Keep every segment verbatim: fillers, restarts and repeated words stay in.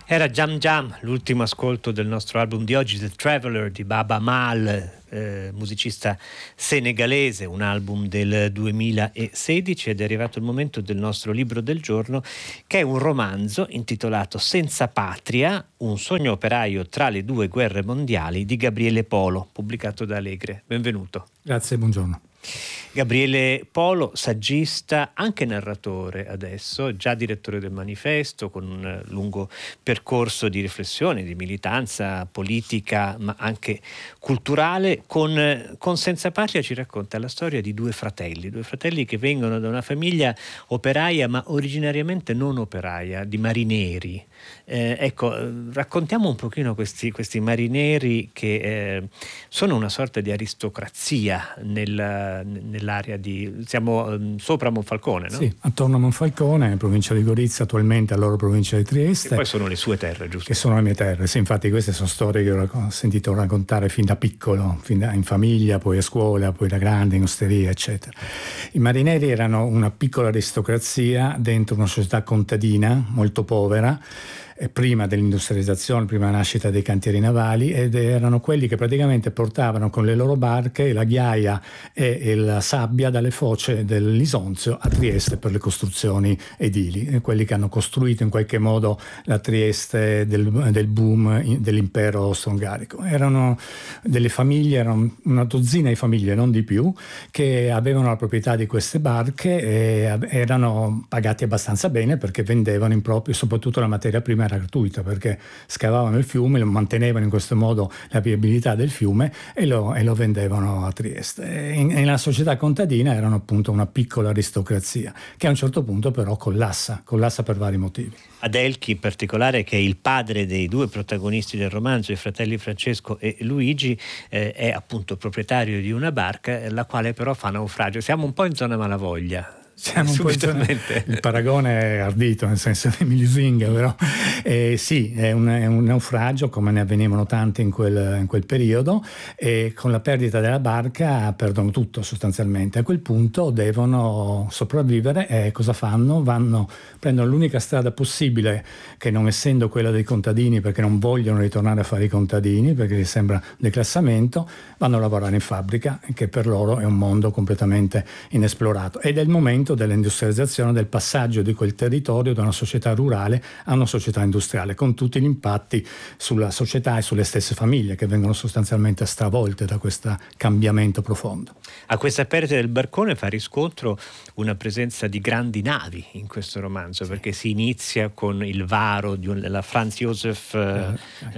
Era Jam Jam, l'ultimo ascolto del nostro album di oggi, The Traveler di Baaba Maal, eh, musicista senegalese, un album del duemilasedici, ed è arrivato il momento del nostro libro del giorno, che è un romanzo intitolato Senza Patria, un sogno operaio tra le due guerre mondiali di Gabriele Polo, pubblicato da Alegre. Benvenuto. Grazie, buongiorno. Gabriele Polo, saggista, anche narratore adesso, già direttore del Manifesto, con un lungo percorso di riflessione, di militanza politica, ma anche culturale. Con, con Senza Patria ci racconta la storia di due fratelli, due fratelli che vengono da una famiglia operaia, ma originariamente non operaia, di marineri. Eh, ecco, raccontiamo un pochino questi, questi marineri che eh, sono una sorta di aristocrazia nel, nell'area di... siamo eh, sopra Monfalcone, no? Sì, attorno a Monfalcone, provincia di Gorizia, attualmente la loro provincia di Trieste. E poi sono le sue terre, giusto? Che sono le mie terre, sì, infatti queste sono storie che ho sentito raccontare fin da piccolo, fin da, in famiglia, poi a scuola, poi da grande, in osteria, eccetera. I marineri erano una piccola aristocrazia dentro una società contadina molto povera, prima dell'industrializzazione, prima della nascita dei cantieri navali, ed erano quelli che praticamente portavano con le loro barche la ghiaia e la sabbia dalle foce dell'Isonzio a Trieste per le costruzioni edili, e quelli che hanno costruito in qualche modo la Trieste del, del boom dell'impero austro-ungarico. Erano delle famiglie, erano una dozzina di famiglie, non di più, che avevano la proprietà di queste barche e erano pagati abbastanza bene perché vendevano in proprio, soprattutto la materia prima era gratuita, perché scavavano il fiume, lo mantenevano in questo modo la viabilità del fiume e lo, e lo vendevano a Trieste. E in, nella società contadina erano appunto una piccola aristocrazia che a un certo punto però collassa, collassa per vari motivi. Adelchi in particolare, che è il padre dei due protagonisti del romanzo, i fratelli Francesco e Luigi, eh, è appunto proprietario di una barca, la quale però fa naufragio. Siamo un po' in zona Malavoglia. Siamo un po' in zona, il paragone è ardito, nel senso di Lusinga, però eh, sì, è un, è un naufragio come ne avvenivano tanti in quel, in quel periodo, e con la perdita della barca perdono tutto sostanzialmente. A quel punto devono sopravvivere e cosa fanno? Vanno, prendono l'unica strada possibile, che non essendo quella dei contadini, perché non vogliono ritornare a fare i contadini, perché gli sembra declassamento, vanno a lavorare in fabbrica, che per loro è un mondo completamente inesplorato. Ed è il momento dell'industrializzazione, del passaggio di quel territorio da una società rurale a una società industriale, con tutti gli impatti sulla società e sulle stesse famiglie che vengono sostanzialmente stravolte da questo cambiamento profondo. A questa perdita del barcone fa riscontro una presenza di grandi navi in questo romanzo, sì, perché si inizia con il varo di un, della Franz Josef eh,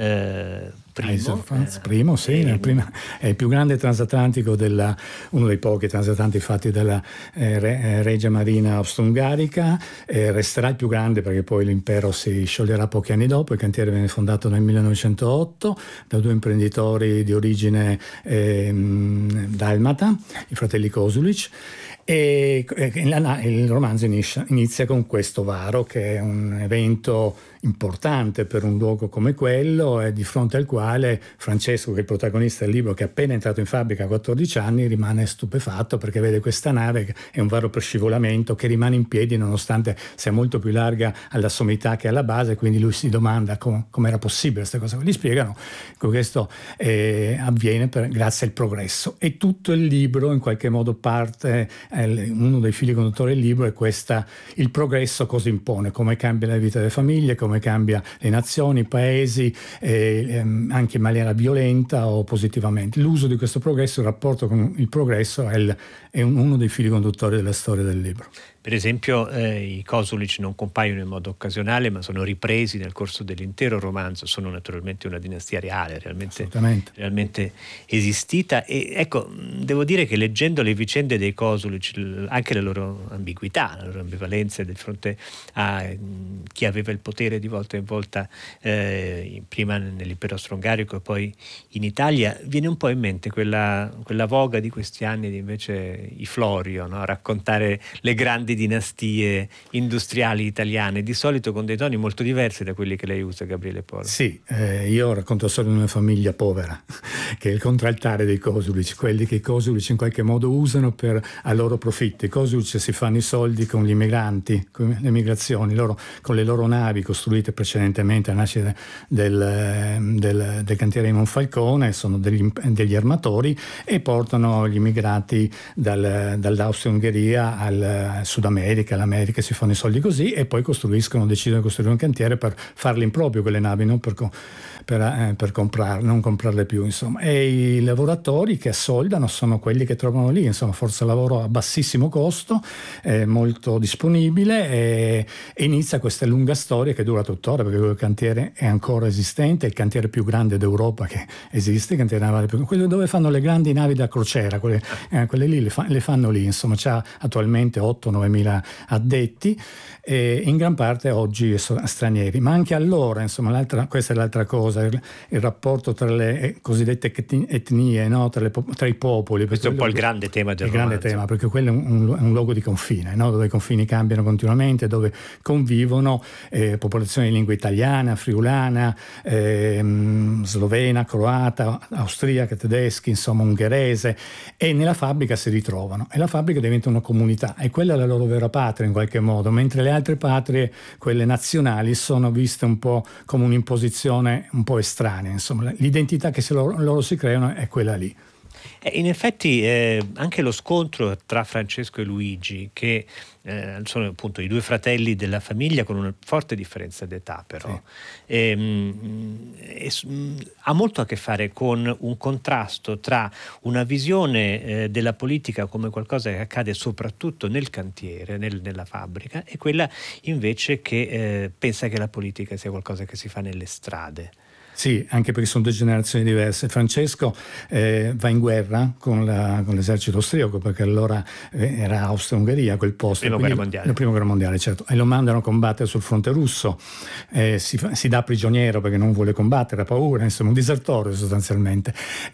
eh, Primo, Franz Primo, sì, eh, prima, è il più grande transatlantico, della, uno dei pochi transatlantici fatti dalla eh, Re, Regia Marina austro-ungarica, eh, resterà il più grande perché poi l'impero si scioglierà pochi anni dopo. Il cantiere venne fondato nel millenovecentootto da due imprenditori di origine eh, dalmata, i fratelli Kosulic. E il romanzo inizia, inizia con questo varo, che è un evento importante per un luogo come quello, e di fronte al quale Francesco, che è il protagonista del libro, che è appena entrato in fabbrica a quattordici anni, rimane stupefatto perché vede questa nave che è un varo per scivolamento che rimane in piedi nonostante sia molto più larga alla sommità che alla base. Quindi lui si domanda come era possibile questa cosa. Gli spiegano che questo eh, avviene per, grazie al progresso, e tutto il libro in qualche modo parte, eh, uno dei fili conduttori del libro è questa: il progresso cosa impone, come cambia la vita delle famiglie, come cambia le nazioni, i paesi, eh, ehm, anche in maniera violenta o positivamente. L'uso di questo progresso, il rapporto con il progresso è, il, è un, uno dei fili conduttori della storia del libro. Per esempio eh, i Kosulic non compaiono in modo occasionale, ma sono ripresi nel corso dell'intero romanzo. Sono naturalmente una dinastia reale, realmente, realmente esistita. E ecco, devo dire che leggendo le vicende dei Kosulic, anche la loro ambiguità, la loro ambivalenza di fronte a chi aveva il potere di volta in volta, eh, prima nell'impero austro-ungarico e poi in Italia, viene un po' in mente quella, quella voga di questi anni di invece i Florio, no? Raccontare le grandi dinastie industriali italiane, di solito con dei toni molto diversi da quelli che lei usa, Gabriele Polo. Sì, eh, io racconto solo di una famiglia povera, che è il contraltare dei Kosulic, quelli che i Kosulic in qualche modo usano per a loro profitto. I Kosulic si fanno i soldi con gli immigranti, con le migrazioni, loro con le le loro navi costruite precedentemente alla nascita del, del, del cantiere di Monfalcone, sono degli, degli armatori, e portano gli immigrati dal, dall'Austria-Ungheria al Sud America, all'America, si fanno i soldi così, e poi costruiscono, decidono di costruire un cantiere per farle in proprio quelle navi, non per, per, eh, per comprarle, non comprarle più, insomma. E i lavoratori che assoldano sono quelli che trovano lì, insomma, forza lavoro a bassissimo costo, eh, molto disponibile, e, e inizia questa lunga storia che dura tuttora, perché il cantiere è ancora esistente, è il cantiere più grande d'Europa che esiste, il cantiere navale più, quello dove fanno le grandi navi da crociera, quelle, eh, quelle lì le, fa, le fanno lì, insomma, c'ha attualmente otto nove mila addetti, e in gran parte oggi stranieri, ma anche allora, insomma, l'altra, questa è l'altra cosa, il, il rapporto tra le cosiddette etnie, no? tra, le, tra i popoli. Questo è un po' il grande tema del il grande romanzo. tema, perché quello è un, è un luogo di confine, no? Dove i confini cambiano continuamente, dove convivono eh, popolazioni di lingua italiana, friulana, eh, slovena, croata, austriaca, tedeschi, insomma ungherese, e nella fabbrica si ritrovano, e la fabbrica diventa una comunità, e quella è la loro vera patria in qualche modo, mentre le altre patrie, quelle nazionali, sono viste un po' come un'imposizione un po' estranea, insomma l'identità che se loro, loro si creano è quella lì. In effetti eh, anche lo scontro tra Francesco e Luigi, che eh, sono appunto i due fratelli della famiglia con una forte differenza d'età, però sì. ehm, e, ha molto a che fare con un contrasto tra una visione eh, della politica come qualcosa che accade soprattutto nel cantiere, nel, nella fabbrica, e quella invece che eh, pensa che la politica sia qualcosa che si fa nelle strade. Sì, anche perché sono due generazioni diverse. Francesco eh, va in guerra con, la, con l'esercito austriaco, perché allora eh, era Austria-Ungheria quel posto. Prima guerra mondiale. La prima guerra mondiale, certo. E lo mandano a combattere sul fronte russo. Eh, si, si dà prigioniero perché non vuole combattere, ha paura, insomma, un disertore sostanzialmente.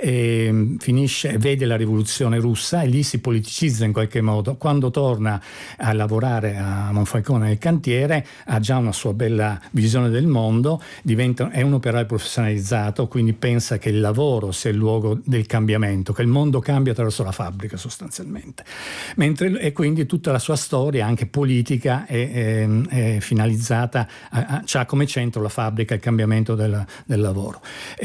E finisce, vede la rivoluzione russa e lì si politicizza in qualche modo. Quando torna a lavorare a Monfalcone nel cantiere, ha già una sua bella visione del mondo, diventa, è un operaio professionale, quindi pensa che il lavoro sia il luogo del cambiamento, che il mondo cambia attraverso la fabbrica sostanzialmente. Mentre, e quindi tutta la sua storia, anche politica, è, è, è finalizzata, a, a, ha come centro la fabbrica, il cambiamento del, del lavoro.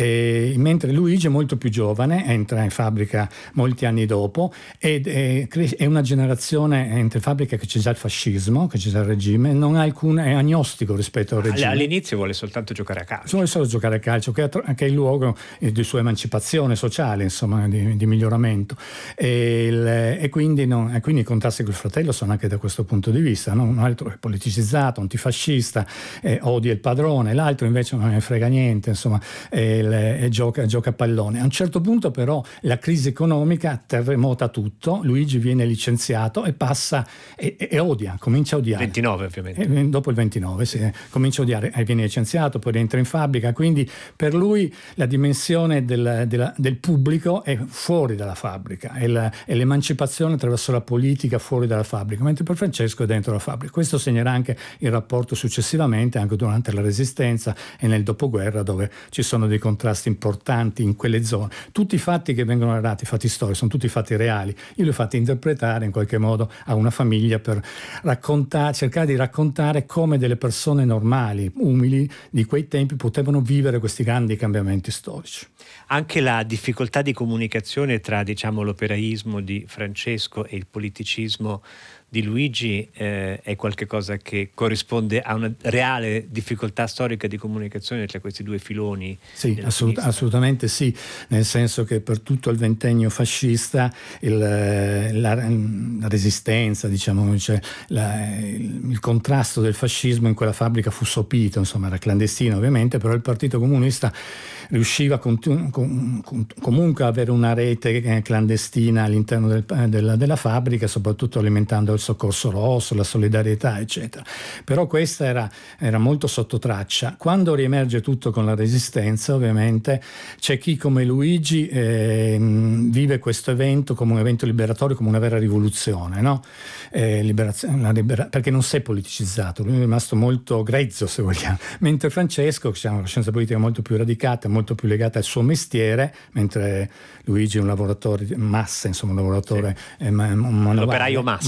E, mentre Luigi è molto più giovane, entra in fabbrica molti anni dopo, ed è, è una generazione, entra in fabbrica che c'è già il fascismo, che c'è già il regime, non ha alcun, è agnostico rispetto al regime. All'inizio vuole soltanto giocare a calcio. Vuole solo giocare a calcio, che è il luogo di sua emancipazione sociale, insomma, di, di miglioramento, e, il, e, quindi non, e quindi i contrasti col fratello sono anche da questo punto di vista, no? Un altro è politicizzato, antifascista, eh, odia il padrone, l'altro invece non ne frega niente, insomma, e, e gioca, gioca a pallone. A un certo punto però la crisi economica terremota tutto, Luigi viene licenziato e passa e, e odia, comincia a odiare. ventinove ovviamente. E, dopo il ventinove, sì, comincia a odiare, e viene licenziato, poi rientra in fabbrica, quindi per lui la dimensione del, della, del pubblico è fuori dalla fabbrica, è, la, è l'emancipazione attraverso la politica fuori dalla fabbrica, mentre per Francesco è dentro la fabbrica. Questo segnerà anche il rapporto successivamente, anche durante la Resistenza e nel dopoguerra, dove ci sono dei contrasti importanti in quelle zone. Tutti i fatti che vengono narrati, fatti storici, sono tutti fatti reali. Io li ho fatti interpretare in qualche modo a una famiglia per raccontare, cercare di raccontare come delle persone normali, umili di quei tempi potevano vivere questi grandi cambiamenti storici. Anche la difficoltà di comunicazione tra, diciamo, l'operaismo di Francesco e il politicismo di Luigi eh, è qualcosa che corrisponde a una reale difficoltà storica di comunicazione tra questi due filoni? Sì, assolut- assolutamente sì, nel senso che per tutto il ventennio fascista il, la, la resistenza, diciamo, cioè la, il, il contrasto del fascismo in quella fabbrica fu sopito, insomma era clandestino ovviamente, però il Partito Comunista riusciva continu- com- com- comunque a avere una rete clandestina all'interno del, della, della fabbrica, soprattutto alimentando il soccorso rosso, la solidarietà, eccetera. Però questa era, era molto sotto traccia. Quando riemerge tutto con la Resistenza, ovviamente, c'è chi come Luigi eh, vive questo evento come un evento liberatorio, come una vera rivoluzione, no? Eh, liberazione, la libera- perché non si è politicizzato, lui è rimasto molto grezzo, se vogliamo. Mentre Francesco, che ha una coscienza politica molto più radicata, molto più legata al suo mestiere, mentre Luigi è un lavoratore massa, insomma un lavoratore, sì. eh, un l'operaio massa, ma, potremmo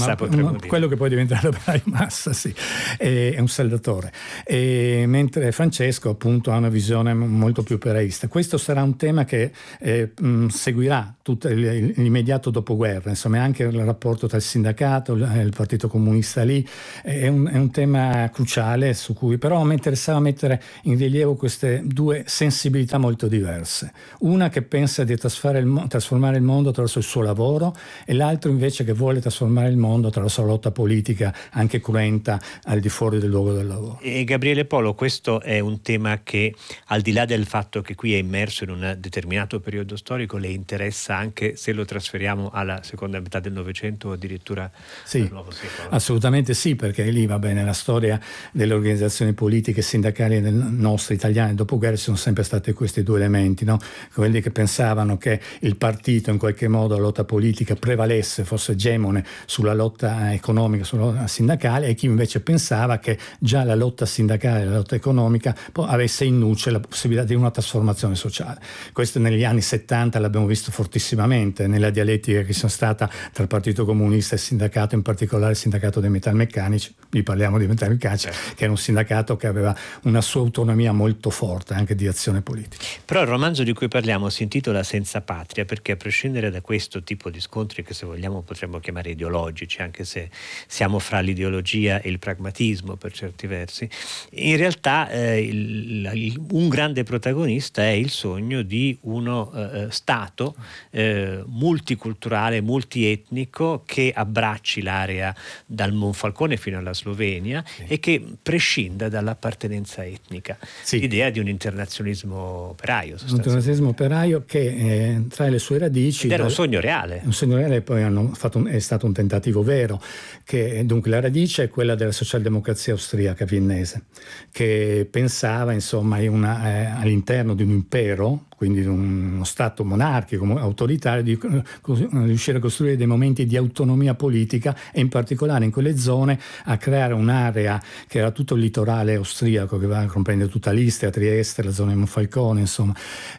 un, quello che poi diventerà l'operaio massa, sì, è, è un saldatore. E, mentre Francesco appunto ha una visione molto più operaista. Questo sarà un tema che eh, mh, seguirà tutto il, l'immediato dopoguerra, insomma, anche il rapporto tra il sindacato, il, il Partito Comunista lì, è un, è un tema cruciale su cui però mi interessava mettere in rilievo queste due sensibilità molto diverse. Una che pensa di trasformare il, trasformare il mondo attraverso il suo lavoro e l'altro invece che vuole trasformare il mondo attraverso la lotta politica anche cruenta al di fuori del luogo del lavoro. E Gabriele Polo, questo è un tema che, al di là del fatto che qui è immerso in un determinato periodo storico, le interessa anche se lo trasferiamo alla seconda metà del Novecento o addirittura sì, al nuovo secolo? Assolutamente sì, perché lì va bene, la storia delle organizzazioni politiche e sindacali del nostre italiane dopoguerra sono sempre stati questi due elementi, no? Quelli che pensavano che il partito in qualche modo, la lotta politica prevalesse, fosse egemone sulla lotta economica, sulla lotta sindacale, e chi invece pensava che già la lotta sindacale, la lotta economica avesse in nuce la possibilità di una trasformazione sociale. Questo negli anni settanta l'abbiamo visto fortissimamente nella dialettica che c'è stata tra il Partito Comunista e il sindacato, in particolare il sindacato dei metalmeccanici, vi parliamo di metalmeccanici, certo, che era un sindacato che aveva una sua autonomia molto forte anche di azione politica. Però il romanzo di cui parliamo si intitola Senza Patria, perché a prescindere da questo tipo di scontri che, se vogliamo, potremmo chiamare ideologici, anche se siamo fra l'ideologia e il pragmatismo per certi versi, in realtà eh, il, il, un grande protagonista è il sogno di uno eh, Stato eh, multiculturale, multietnico, che abbracci l'area dal Monfalcone fino alla Slovenia, sì, e che prescinda dall'appartenenza etnica. Sì. L'idea di un internazionalismo operaio. Un internazionalismo operaio che eh, trae le sue radici. Ed era un sogno reale. Un sogno reale, poi hanno fatto un, è stato un tentativo vero, che dunque la radice è quella della socialdemocrazia austriaca viennese, che pensava insomma in una, eh, all'interno di un impero, quindi di uno Stato monarchico, autoritario, di riuscire a costruire dei momenti di autonomia politica e in particolare in quelle zone a creare un'area che era tutto il litorale austriaco, che va a comprendere tutta l'Istria, Trieste, la zona di Monfalcone, insomma,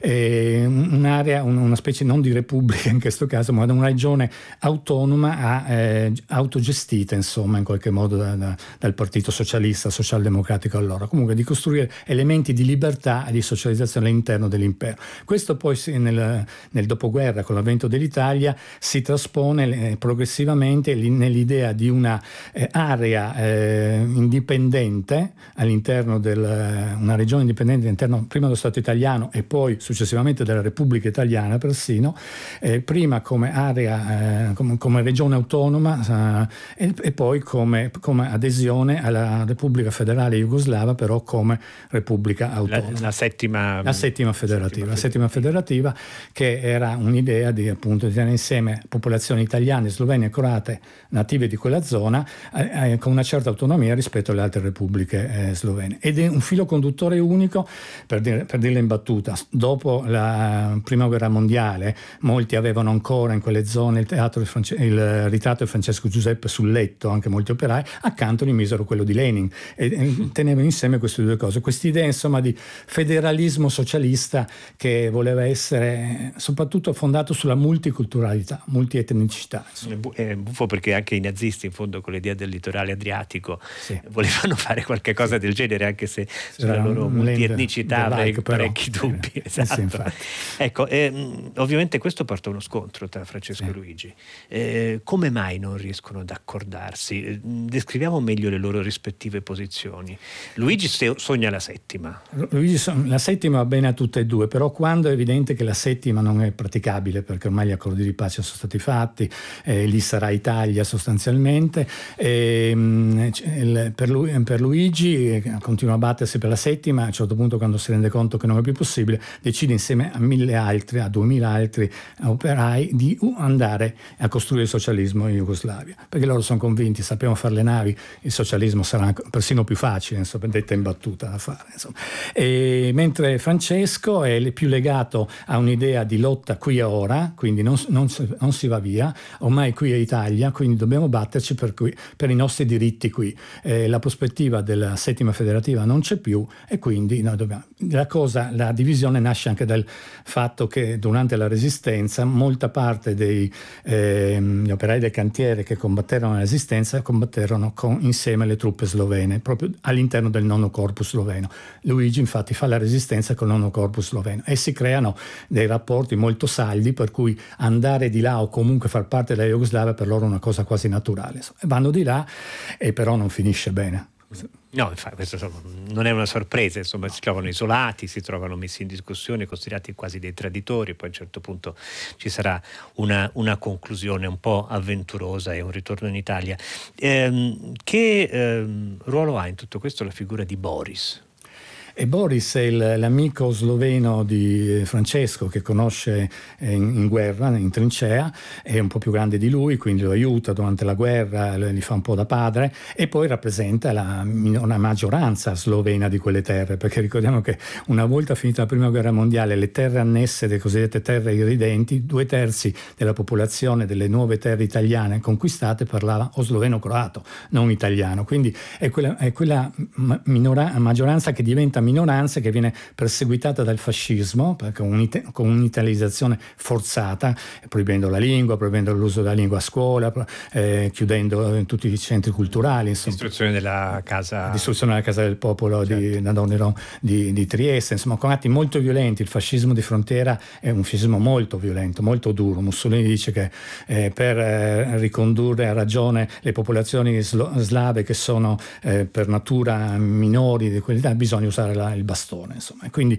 e un'area, una specie non di repubblica in questo caso, ma una regione autonoma, eh, autogestita insomma in qualche modo da, da, dal partito socialista, socialdemocratico allora, comunque di costruire elementi di libertà e di socializzazione all'interno dell'impero. Questo poi nel, nel dopoguerra, con l'avvento dell'Italia, si traspone eh, progressivamente nell'idea di una eh, area eh, indipendente all'interno del una regione indipendente all'interno prima dello Stato italiano e poi successivamente della Repubblica Italiana persino, eh, prima come area, eh, come, come regione autonoma eh, e, e poi come, come adesione alla Repubblica Federale Jugoslava, però come Repubblica autonoma. La, la settima, la settima federativa. La settima federativa, che era un'idea di appunto di tenere insieme popolazioni italiane, slovene e croate native di quella zona eh, eh, con una certa autonomia rispetto alle altre repubbliche eh, slovene. Ed è un filo conduttore unico, per, dire, per dirla in battuta. Dopo la prima guerra mondiale molti avevano ancora in quelle zone il, teatro di France- il ritratto di Francesco Giuseppe sul letto, anche molti operai, accanto gli misero quello di Lenin e, e tenevano insieme queste due cose. Quest'idea insomma di federalismo socialista che voleva essere soprattutto fondato sulla multiculturalità, multietnicità. È buffo perché anche i nazisti in fondo con l'idea del litorale adriatico sì. volevano fare qualche cosa sì. del genere, anche se sulla loro multietnicità avrei parecchi dubbi. Eh, esatto. sì, ecco, eh, ovviamente questo porta a uno scontro tra Francesco sì. e Luigi. Eh, come mai non riescono ad accordarsi? Descriviamo meglio le loro rispettive posizioni. Luigi sogna la settima. Luigi son, la settima va bene a tutte e due, però quando è evidente che la settima non è praticabile, perché ormai gli accordi di pace sono stati fatti, eh, lì sarà Italia sostanzialmente, e, il, per, lui, per Luigi continua a battersi per la settima, a un certo punto quando si rende conto che non è più possibile decide insieme a mille altri, a duemila altri operai di andare a costruire il socialismo in Jugoslavia, perché loro sono convinti, sappiamo fare le navi, il socialismo sarà persino più facile, insomma, detta in battuta da fare, insomma. E mentre Francesco è più più legato a un'idea di lotta qui e ora, quindi non, non, non si va via, ormai qui è Italia, quindi dobbiamo batterci per, qui, per i nostri diritti qui. Eh, la prospettiva della settima federativa non c'è più e quindi noi dobbiamo... La cosa, la divisione nasce anche dal fatto che durante la Resistenza molta parte dei eh, gli operai del cantiere che combatterono la Resistenza combatterono con, insieme alle truppe slovene, proprio all'interno del nono corpus sloveno. Luigi infatti fa la Resistenza con il nono corpus sloveno e si creano dei rapporti molto saldi, per cui andare di là o comunque far parte della Jugoslavia per loro è una cosa quasi naturale. Vanno di là e però non finisce bene. No, infatti, questo insomma, non è una sorpresa, insomma, si trovano isolati, si trovano messi in discussione, considerati quasi dei traditori, poi a un certo punto ci sarà una, una conclusione un po' avventurosa e un ritorno in Italia. Ehm, che ehm, ruolo ha in tutto questo la figura di Boris? E Boris è il, l'amico sloveno di Francesco che conosce in, in guerra, in trincea, è un po' più grande di lui, quindi lo aiuta durante la guerra, gli fa un po' da padre e poi rappresenta la, una maggioranza slovena di quelle terre, perché ricordiamo che una volta finita la prima guerra mondiale le terre annesse, le cosiddette terre irridenti, due terzi della popolazione delle nuove terre italiane conquistate parlava o sloveno-croato, non italiano, quindi è quella, è quella minora, maggioranza che diventa minoranza, che viene perseguitata dal fascismo con, un'it- con un'italizzazione forzata, proibendo la lingua, proibendo l'uso della lingua a scuola, eh, chiudendo tutti i centri culturali. Insomma. Distruzione della casa... Distruzione della Casa del Popolo, certo. di, Nadonero, di, di Trieste, insomma, con atti molto violenti. Il fascismo di frontiera è un fascismo molto violento, molto duro. Mussolini dice che eh, per eh, ricondurre a ragione le popolazioni slo- slave che sono eh, per natura minori di quell'età bisogna usare La, il bastone, insomma. Quindi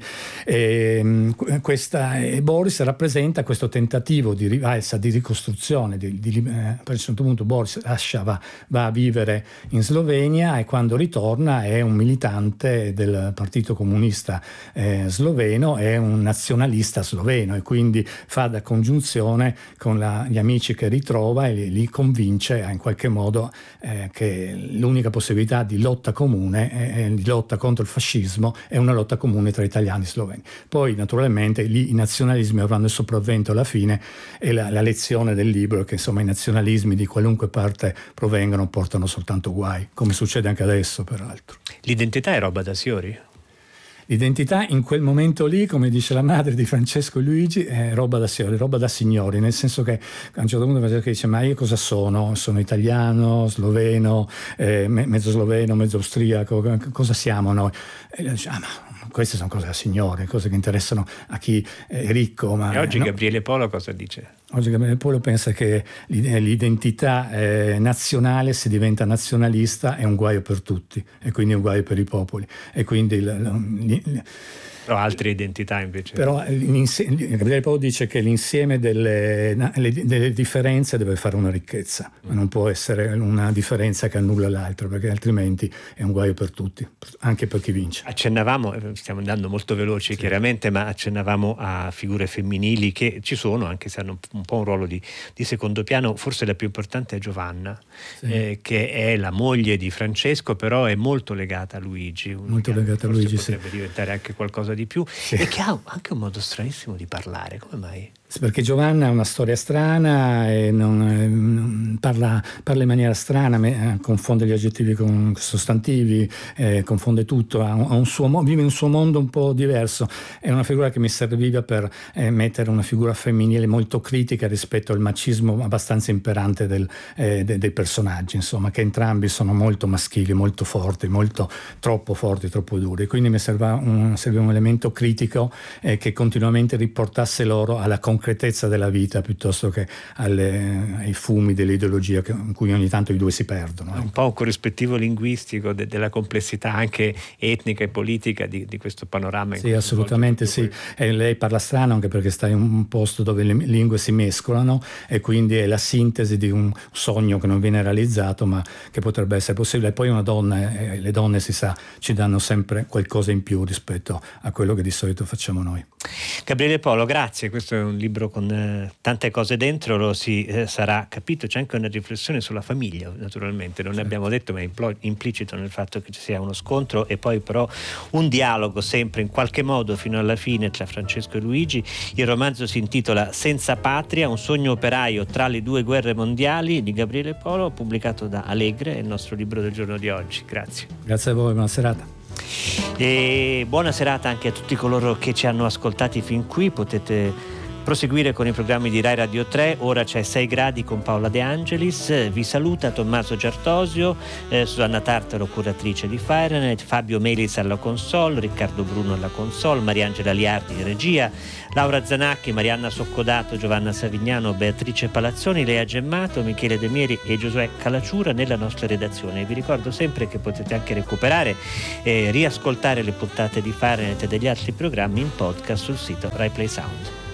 eh, questa eh, Boris rappresenta questo tentativo di rivalsa, di ricostruzione di, di, eh, per un certo punto Boris lascia, va, va a vivere in Slovenia e quando ritorna è un militante del Partito Comunista eh, sloveno, è un nazionalista sloveno e quindi fa da congiunzione con la, gli amici che ritrova e li, li convince a, in qualche modo eh, che l'unica possibilità di lotta comune è, di lotta contro il fascismo è una lotta comune tra italiani e sloveni. Poi naturalmente lì i nazionalismi avranno il sopravvento alla fine e la, la lezione del libro è che insomma i nazionalismi di qualunque parte provengano portano soltanto guai, come succede anche adesso peraltro. L'identità è roba da signori? L'identità in quel momento lì, come dice la madre di Francesco e Luigi, è roba da signori, roba da signori, nel senso che a un certo punto Francesco dice ma io cosa sono? Sono italiano, sloveno, eh, mezzo sloveno, mezzo austriaco, cosa siamo noi? E lui dice ah ma queste sono cose da signore, cose che interessano a chi è ricco. Ma e oggi no? Gabriele Polo cosa dice? Oggi Gabriele Polo pensa che l'identità eh, nazionale, se diventa nazionalista, è un guaio per tutti e quindi un guaio per i popoli. E quindi l, l, l, Però altre identità invece. Però Gabriele Polo dice che l'insieme delle, delle differenze deve fare una ricchezza, ma non può essere una differenza che annulla l'altra, perché altrimenti è un guaio per tutti, anche per chi vince. Accennavamo, stiamo andando molto veloci sì. chiaramente, ma accennavamo a figure femminili che ci sono, anche se hanno un po' un ruolo di, di secondo piano. Forse la più importante è Giovanna, sì. eh, che è la moglie di Francesco, però è molto legata a Luigi. Molto legata a Luigi, sì. Potrebbe diventare anche qualcosa di più, sì. E che ha anche un modo stranissimo di parlare, come mai? Perché Giovanna ha una storia strana e non, non, parla, parla in maniera strana, me, confonde gli aggettivi con sostantivi, eh, confonde tutto, ha un, ha un suo, vive un suo mondo un po' diverso. È una figura che mi serviva per eh, mettere una figura femminile molto critica rispetto al macismo abbastanza imperante del, eh, de, dei personaggi, insomma, che entrambi sono molto maschili, molto forti, molto troppo forti, troppo duri. Quindi mi serviva un, serviva un elemento critico eh, che continuamente riportasse loro alla concretezza della vita piuttosto che alle, ai fumi dell'ideologia che, in cui ogni tanto i due si perdono. È un po' un corrispettivo linguistico de, della complessità anche etnica e politica di, di questo panorama. Sì, assolutamente sì. E lei parla strano anche perché sta in un posto dove le lingue si mescolano e quindi è la sintesi di un sogno che non viene realizzato ma che potrebbe essere possibile. E poi una donna, eh, le donne si sa, ci danno sempre qualcosa in più rispetto a quello che di solito facciamo noi. Gabriele Polo, grazie, questo è un libro con eh, tante cose dentro, lo si eh, sarà capito, c'è anche una riflessione sulla famiglia, naturalmente, non ne abbiamo detto, ma è impl- implicito nel fatto che ci sia uno scontro e poi però un dialogo sempre in qualche modo fino alla fine tra Francesco e Luigi. Il romanzo si intitola Senza patria, un sogno operaio tra le due guerre mondiali di Gabriele Polo, pubblicato da Alegre, è il nostro libro del giorno di oggi. Grazie. Grazie a voi, buona serata. E buona serata anche a tutti coloro che ci hanno ascoltati fin qui. Potete proseguire con i programmi di Rai Radio tre. Ora c'è sei gradi con Paola De Angelis. Vi saluta Tommaso Giartosio, eh, Susanna Tartaro, curatrice di Fahrenheit, Fabio Melis alla console, Riccardo Bruno alla console, Mariangela Liardi in regia, Laura Zanacchi, Marianna Soccodato, Giovanna Savignano, Beatrice Palazzoni, Lea Gemmato, Michele De Mieri e Giosuè Calacciura nella nostra redazione. Vi ricordo sempre che potete anche recuperare e riascoltare le puntate di Fahrenheit e degli altri programmi in podcast sul sito Rai Play Sound.